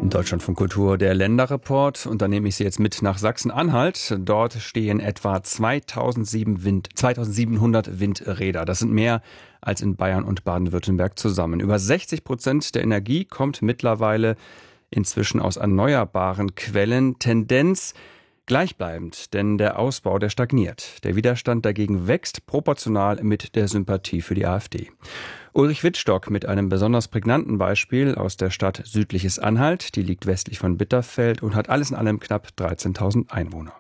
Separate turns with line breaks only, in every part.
Deutschlandfunk Kultur, der Länderreport. Und da nehme ich Sie jetzt mit nach Sachsen-Anhalt. Dort stehen etwa 2700 Windräder. Das sind mehr als in Bayern und Baden-Württemberg zusammen. Über 60% der Energie kommt mittlerweile inzwischen aus erneuerbaren Quellen. Tendenz gleichbleibend, denn der Ausbau, der stagniert. Der Widerstand dagegen wächst proportional mit der Sympathie für die AfD. Ulrich Wittstock mit einem besonders prägnanten Beispiel aus der Stadt Südliches Anhalt. Die liegt westlich von Bitterfeld und hat alles in allem knapp 13.000 Einwohner.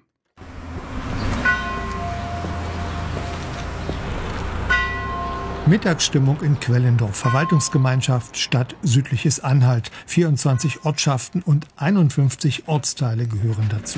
Mittagsstimmung in Quellendorf, Verwaltungsgemeinschaft Stadt Südliches Anhalt. 24 Ortschaften und 51 Ortsteile gehören dazu.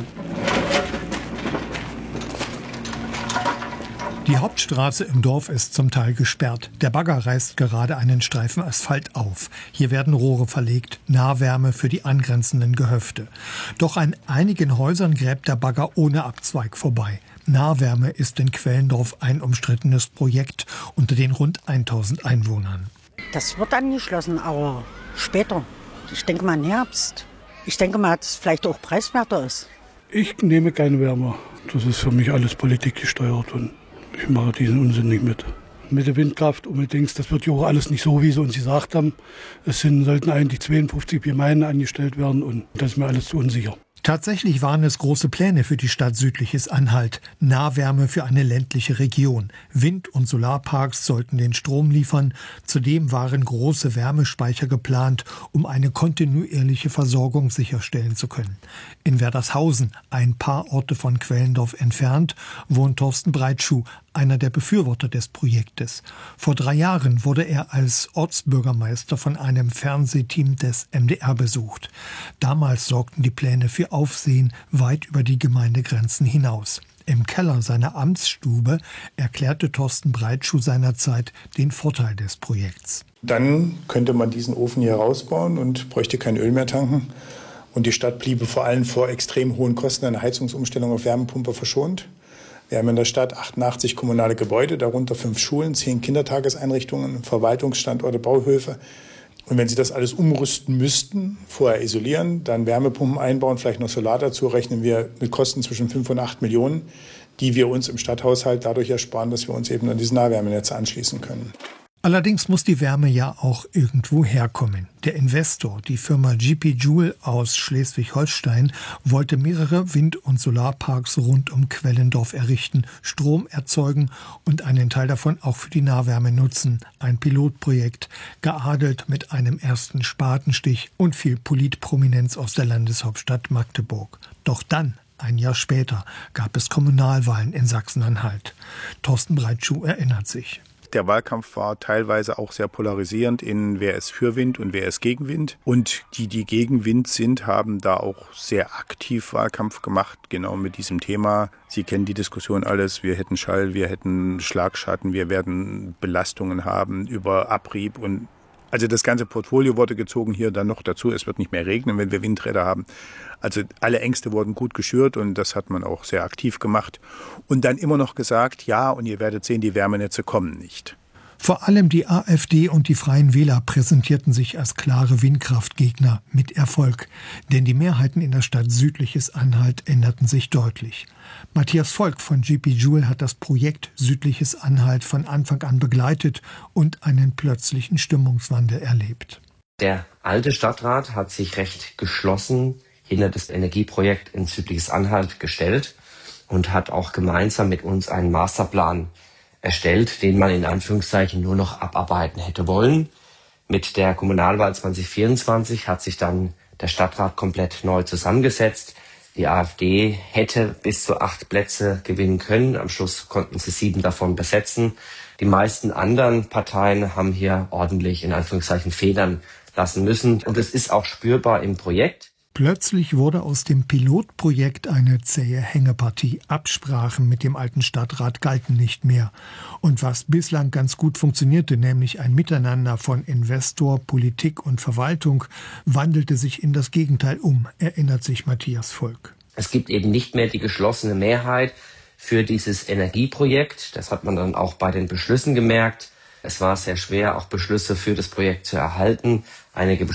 Die Hauptstraße im Dorf ist zum Teil gesperrt. Der Bagger reißt gerade einen Streifen Asphalt auf. Hier werden Rohre verlegt, Nahwärme für die angrenzenden Gehöfte. Doch an einigen Häusern gräbt der Bagger ohne Abzweig vorbei. Nahwärme ist in Quellendorf ein umstrittenes Projekt unter den rund 1000 Einwohnern.
Das wird angeschlossen, aber später. Ich denke mal im Herbst. Ich denke mal, dass es vielleicht auch preiswerter ist.
Ich nehme keine Wärme. Das ist für mich alles Politik gesteuert und ich mache diesen Unsinn nicht mit. Mit der Windkraft unbedingt, das wird ja auch alles nicht so, wie sie uns gesagt haben. Sollten eigentlich 52 Gemeinden angestellt werden und das ist mir alles zu unsicher.
Tatsächlich waren es große Pläne für die Stadt Südliches Anhalt. Nahwärme für eine ländliche Region. Wind- und Solarparks sollten den Strom liefern. Zudem waren große Wärmespeicher geplant, um eine kontinuierliche Versorgung sicherstellen zu können. In Werdershausen, ein paar Orte von Quellendorf entfernt, wohnt Thorsten Breitschuh, einer der Befürworter des Projektes. Vor 3 Jahren wurde er als Ortsbürgermeister von einem Fernsehteam des MDR besucht. Damals sorgten die Pläne für Aufsehen weit über die Gemeindegrenzen hinaus. Im Keller seiner Amtsstube erklärte Thorsten Breitschuh seinerzeit den Vorteil des Projekts.
Dann könnte man diesen Ofen hier rausbauen und bräuchte kein Öl mehr tanken. Und die Stadt bliebe vor allem vor extrem hohen Kosten einer Heizungsumstellung auf Wärmepumpe verschont. Wir haben in der Stadt 88 kommunale Gebäude, darunter 5 Schulen, 10 Kindertageseinrichtungen, Verwaltungsstandorte, Bauhöfe. Und wenn Sie das alles umrüsten müssten, vorher isolieren, dann Wärmepumpen einbauen, vielleicht noch Solar dazu, rechnen wir mit Kosten zwischen 5 und 8 Millionen, die wir uns im Stadthaushalt dadurch ersparen, dass wir uns eben an diese Nahwärmenetze anschließen können.
Allerdings muss die Wärme ja auch irgendwo herkommen. Der Investor, die Firma GP Joule aus Schleswig-Holstein, wollte mehrere Wind- und Solarparks rund um Quellendorf errichten, Strom erzeugen und einen Teil davon auch für die Nahwärme nutzen. Ein Pilotprojekt, geadelt mit einem ersten Spatenstich und viel Politprominenz aus der Landeshauptstadt Magdeburg. Doch dann, ein Jahr später, gab es Kommunalwahlen in Sachsen-Anhalt. Thorsten Breitschuh erinnert sich.
Der Wahlkampf war teilweise auch sehr polarisierend in wer ist für Wind und wer ist gegen Wind. Und die gegen Wind sind, haben da auch sehr aktiv Wahlkampf gemacht, genau mit diesem Thema. Sie kennen die Diskussion alles. Wir hätten Schall, wir hätten Schlagschatten, wir werden Belastungen haben über Abrieb und also das ganze Portfolio wurde gezogen hier dann noch dazu. Es wird nicht mehr regnen, wenn wir Windräder haben. Also alle Ängste wurden gut geschürt und das hat man auch sehr aktiv gemacht. Und dann immer noch gesagt, ja, und ihr werdet sehen, die Wärmenetze kommen nicht.
Vor allem die AfD und die Freien Wähler präsentierten sich als klare Windkraftgegner mit Erfolg. Denn die Mehrheiten in der Stadt Südliches Anhalt änderten sich deutlich. Matthias Volk von GP Joule hat das Projekt Südliches Anhalt von Anfang an begleitet und einen plötzlichen Stimmungswandel erlebt.
Der alte Stadtrat hat sich recht geschlossen hinter das Energieprojekt in Südliches Anhalt gestellt und hat auch gemeinsam mit uns einen Masterplan erstellt, den man in Anführungszeichen nur noch abarbeiten hätte wollen. Mit der Kommunalwahl 2024 hat sich dann der Stadtrat komplett neu zusammengesetzt. Die AfD hätte bis zu 8 Plätze gewinnen können. Am Schluss konnten sie 7 davon besetzen. Die meisten anderen Parteien haben hier ordentlich in Anführungszeichen federn lassen müssen. Und es ist auch spürbar im Projekt.
Plötzlich wurde aus dem Pilotprojekt eine zähe Hängepartie. Absprachen mit dem alten Stadtrat galten nicht mehr. Und was bislang ganz gut funktionierte, nämlich ein Miteinander von Investor, Politik und Verwaltung, wandelte sich in das Gegenteil um, erinnert sich Matthias Volk.
Es gibt eben nicht mehr die geschlossene Mehrheit für dieses Energieprojekt. Das hat man dann auch bei den Beschlüssen gemerkt. Es war sehr schwer, auch Beschlüsse für das Projekt zu erhalten. Einige